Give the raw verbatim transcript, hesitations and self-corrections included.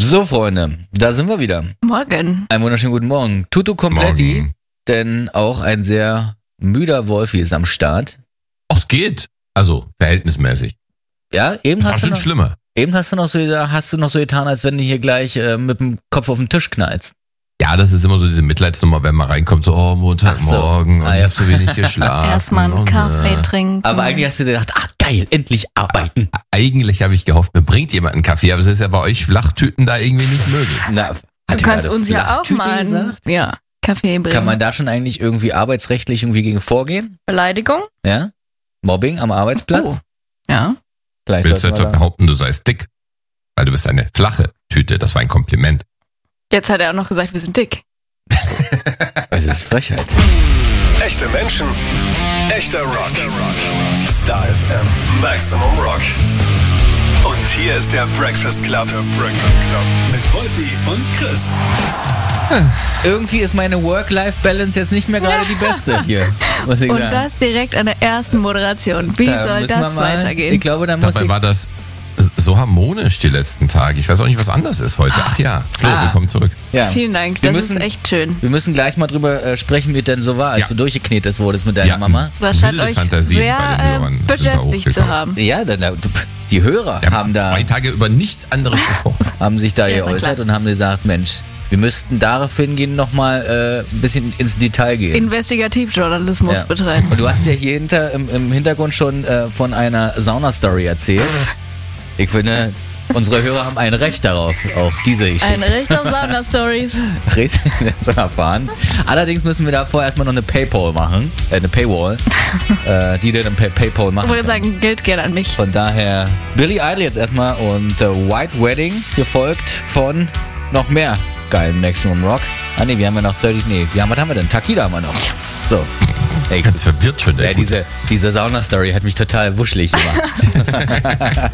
So, Freunde, da sind wir wieder. Morgen. Einen wunderschönen guten Morgen. Tutu Kompletti, Morgen. denn auch ein sehr müder Wolfi ist am Start. Ach, es geht. Also, verhältnismäßig. Ja, eben Es war hast du schon noch, schlimmer. eben hast du noch so, hast du noch so getan, als wenn du hier gleich äh, mit dem Kopf auf den Tisch knallst. Ja, das ist immer so diese Mitleidsnummer, wenn man reinkommt, so, oh, Montagmorgen, Ach so. und Ah, ich ja. hab so wenig geschlafen. Erstmal einen und, Kaffee äh, trinken. Aber eigentlich hast du dir gedacht, ach geil, endlich arbeiten. Eigentlich habe ich gehofft, mir bringt jemand einen Kaffee, aber es ist ja bei euch Flachtüten da irgendwie nicht möglich. Na, hat du er kannst gerade uns ja auch Flachtüte mal gesagt? einen, ja, Kaffee bringen. Kann man da schon eigentlich irgendwie arbeitsrechtlich irgendwie gegen vorgehen? Beleidigung? Ja? Mobbing am Arbeitsplatz? Oh. Ja. Vielleicht Willst du sollten etwa wir da- behaupten, du seist dick? Weil du bist eine flache Tüte, das war ein Kompliment. Jetzt hat er auch noch gesagt, wir sind dick. Es ist Frechheit. Echte Menschen, echter Rock. Star F M, Maximum Rock. Und hier ist der Breakfast Club. Der Breakfast Club. Mit Wolfi und Chris. Irgendwie ist meine Work-Life-Balance jetzt nicht mehr gerade die beste hier, muss ich Und sagen. das direkt an der ersten Moderation. Wie Da soll müssen wir das mal, weitergehen? Ich glaube, da muss Dabei ich... war das so harmonisch die letzten Tage. Ich weiß auch nicht, was anders ist heute. Ach ja, Flo, Ah. willkommen zurück. Ja. Vielen Dank, Wir das müssen- ist echt schön. Wir müssen gleich mal drüber äh, sprechen, wie es denn so war, als Ja. du durchgeknetet wurdest mit deiner Ja. Mama. Das scheint wilde euch Fantasien sehr bei den äh, Hörern sind da beschäftigt zu hochgekommen. haben. Ja, da, da, die Hörer Wir haben haben da zwei Tage über nichts anderes gesprochen. haben sich da Ja, na geäußert klar. und haben gesagt, Mensch, wir müssten daraufhin gehen nochmal äh, ein bisschen ins Detail gehen. Investigativjournalismus Ja. betreiben. Und du hast ja hier hinter, im, im Hintergrund schon äh, von einer Sauna-Story erzählt. Ich finde, unsere Hörer haben ein Recht darauf, auch diese Geschichte Ein Recht auf Sauna-Stories. zu erfahren. Allerdings müssen wir davor erstmal noch eine Paypal machen, äh, eine Paywall, äh, die du dann per Paypal Ich machen wollte kann. sagen, Geld gerne an mich. Von daher Billy Idol jetzt erstmal und äh, White Wedding, gefolgt von noch mehr geilen Maximum Rock. Ah ne, wir haben ja noch dreißig, nee, wir haben, was haben wir denn? Takida haben wir noch. So. Ey, Ganz verwirrt schon der ja, Gute. diese, diese Sauna-Story hat mich total wuschelig gemacht.